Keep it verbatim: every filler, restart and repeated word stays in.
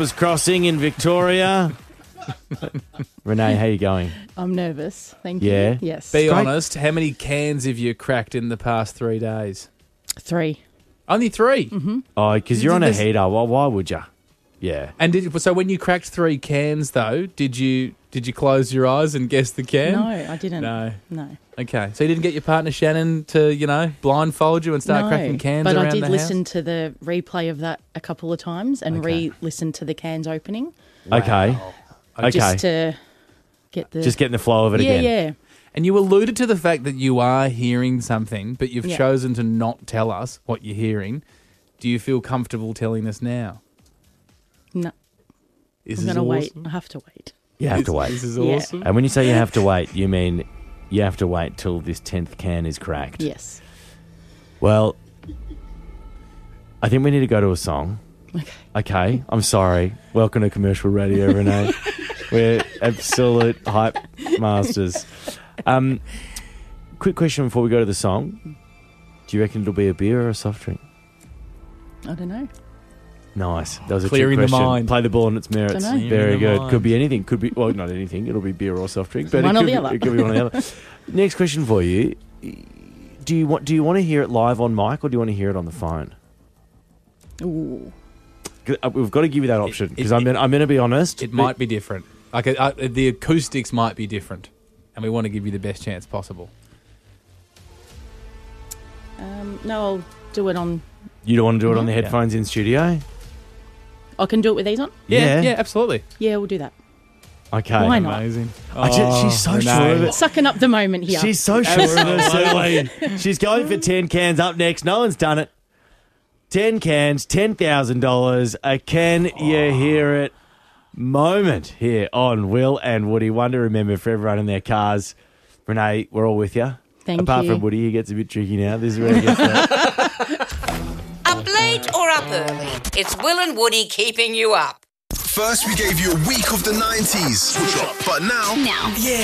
was crossing in Victoria. Renee, how you going? I'm nervous. Thank Yeah? you. Yes. Be Great. honest, how many cans have you cracked in the past three days? Three. Only three. Mm-hmm. Oh, because you're on a This- heater. Well, why would you? Yeah. And did so when you cracked three cans though, did you did you close your eyes and guess the can? No, I didn't. No. No. Okay. So you didn't get your partner Shannon to, you know, blindfold you and start no, cracking cans but around I did the listen house? to the replay of that a couple of times and Okay. re-listen to the cans opening Okay. Okay. just to get the Just getting the flow of it yeah again. yeah. And you alluded to the fact that you are hearing something, but you've Yeah. chosen to not tell us what you're hearing. Do you feel comfortable telling us now? No, This I'm is gonna wait. awesome. I have to wait. You have to This- wait. This is Yeah. awesome. And when you say you have to wait, you mean you have to wait till this tenth can is cracked. Yes. Well, I think we need to go to a song. Okay. Okay, I'm sorry. Welcome to commercial radio, Renee. We're absolute hype masters. Um, quick question before we go to the song. Do you reckon it'll be a beer or a soft drink? I don't know. Nice. That was a Clearing trick the question. mind. Play the ball on its merits. Dunno. Very Clearing the good. mind. Could be anything. Could be, well, not anything. It'll be beer or soft drink. But One it or could the be, other. It could be one or the other. Next question for you. Do you want? Do you want to hear it live on mic or do you want to hear it on the phone? Ooh. 'Cause, uh, We've got to give you that option it- because I'm. gonna- I'm going to be honest. It might be different. Like uh, uh, the acoustics might be different, and we want to give you the best chance possible. Um, no, I'll do it on. You don't want to do it on the Yeah. headphones in studio? I can do it with these on. Yeah, Yeah. yeah, absolutely. Yeah, we'll do that. Okay. Why not? Amazing. I ju- she's so Renee. sure of it. Sucking up the moment here. She's so sure of herself. She's going for ten cans up next. No one's done it. ten cans, ten thousand dollars. A Can You Hear It moment here on Will and Woody. One to remember for everyone in their cars. Renee, we're all with you. Thank Apart you. from Woody, he gets a bit tricky now. This is where he gets that. Up late or up early, it's Will and Woody keeping you up. First, we gave you a week of the nineties. But now, Now.